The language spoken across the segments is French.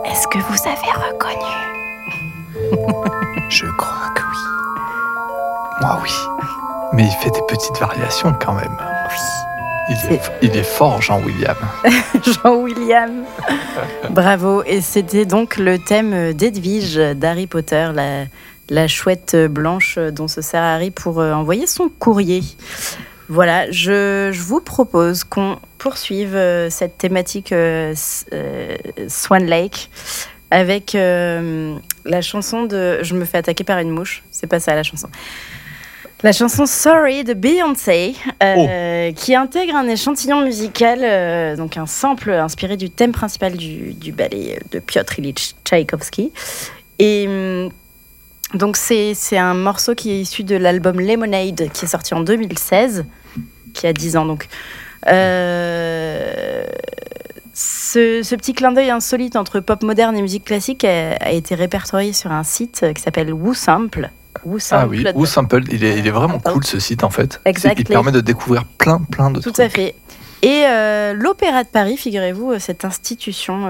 Est-ce que vous avez reconnu? Je crois que oui. Moi, oui. Mais il fait des petites variations quand même. Oui. Il est fort, Jean-William. Jean-William. Bravo. Et c'était donc le thème d'Edwige d'Harry Potter, la chouette blanche dont se sert Harry pour envoyer son courrier. Voilà, je vous propose qu'on poursuive cette thématique Swan Lake avec la chanson de... Je me fais attaquer par une mouche, c'est pas ça la chanson. La chanson Sorry de Beyoncé, qui intègre un échantillon musical, donc un sample inspiré du thème principal du ballet de Piotr Ilyich Tchaïkovski. Et donc c'est un morceau qui est issu de l'album Lemonade, qui est sorti en 2016, qui a 10 ans donc. Ce petit clin d'œil insolite entre pop moderne et musique classique a été répertorié sur un site qui s'appelle WooSample. Ah oui, WooSample, il est vraiment cool ce site en fait. Il permet de découvrir plein de trucs. Tout à fait. Et l'Opéra de Paris, figurez-vous, cette institution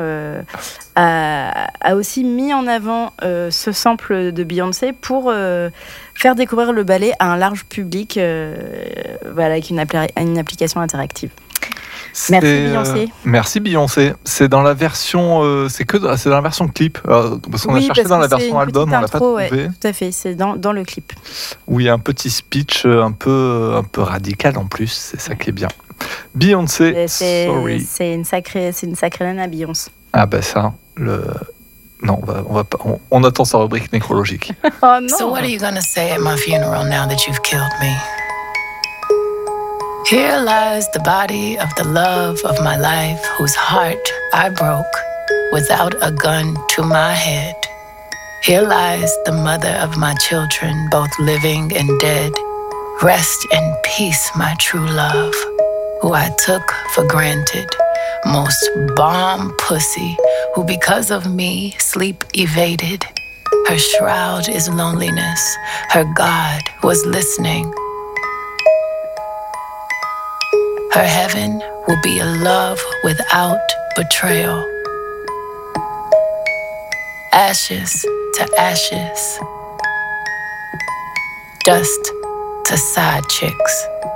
a aussi mis en avant ce sample de Beyoncé pour faire découvrir le ballet à un large public, avec une application interactive. Merci Beyoncé. Merci Beyoncé. C'est dans la version, c'est dans la version clip. Parce qu'on a cherché dans la version album, on l'a pas trouvé. Ouais, tout à fait, c'est dans le clip. Où il y a un petit speech un peu radical en plus. C'est ça qui est bien. Beyoncé, sorry. C'est une sacrée nana, Beyoncé. Ah bah ça, non, on attend sa rubrique nécrologique. Oh non. So what are you gonna say at my funeral now that you've killed me? Here lies the body of the love of my life, whose heart I broke without a gun to my head. Here lies the mother of my children, both living and dead. Rest in peace, my true love, who I took for granted. Most bomb pussy, who because of me sleep evaded. Her shroud is loneliness, her God was listening. Her heaven will be a love without betrayal. Ashes to ashes. Dust to side chicks.